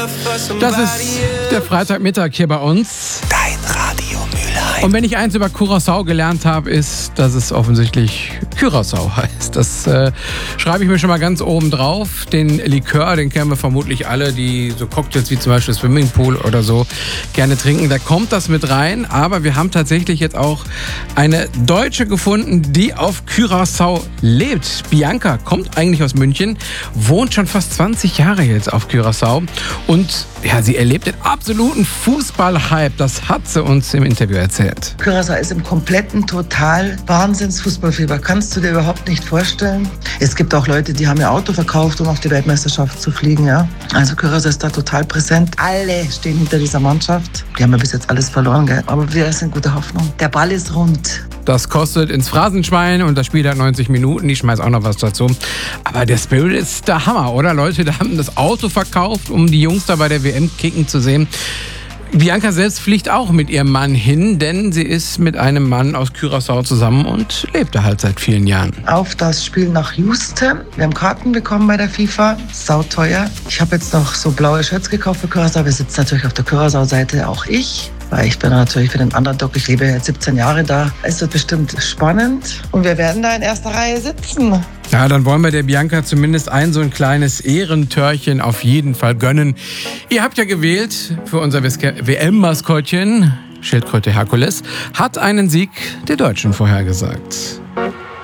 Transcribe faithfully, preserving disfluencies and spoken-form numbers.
Das ist der Freitagmittag hier bei uns. Dein Radio Mülheim. Und wenn ich eins über Curaçao gelernt habe, ist, dass es offensichtlich Curaçao heißt. Das äh, schreibe ich mir schon mal ganz oben drauf. Den Likör, den kennen wir vermutlich alle, die so Cocktails wie zum Beispiel Swimmingpool oder so gerne trinken. Da kommt das mit rein. Aber wir haben tatsächlich jetzt auch eine Deutsche gefunden, die auf Curaçao lebt. Bianca kommt eigentlich aus München, wohnt schon fast zwanzig Jahre jetzt auf Curaçao. Und ja, sie erlebt den absoluten Fußball-Hype. Das hat sie uns im Interview erzählt. Curaçao ist im kompletten Total Wahnsinns-Fußballfieber. Kannst du dir überhaupt nicht vorstellen. Es gibt auch Leute, die haben ihr Auto verkauft, um auf die Weltmeisterschaft zu fliegen. Ja. Also Curaçao ist da total präsent. Alle stehen hinter dieser Mannschaft. Die haben ja bis jetzt alles verloren, gell? Aber wir sind gute Hoffnung. Der Ball ist rund. Das kostet ins Phrasenschwein und das Spiel hat neunzig Minuten. Ich schmeiß auch noch was dazu. Aber der Spirit ist der Hammer, oder? Leute, da haben das Auto verkauft, um die Jungs da bei der W M kicken zu sehen. Bianca selbst fliegt auch mit ihrem Mann hin, denn sie ist mit einem Mann aus Curaçao zusammen und lebt da halt seit vielen Jahren. Auf das Spiel nach Houston. Wir haben Karten bekommen bei der FIFA. Sauteuer. Ich habe jetzt noch so blaue Shirts gekauft für Curaçao. Wir sitzen natürlich auf der Curaçao-Seite, auch ich. Weil ich bin natürlich für den Underdog. Ich lebe jetzt siebzehn Jahre da. Es wird bestimmt spannend. Und wir werden da in erster Reihe sitzen. Ja, dann wollen wir der Bianca zumindest ein so ein kleines Ehrentörchen auf jeden Fall gönnen. Ihr habt ja gewählt für unser W M-Maskottchen. Schildkröte Herkules hat einen Sieg der Deutschen vorhergesagt.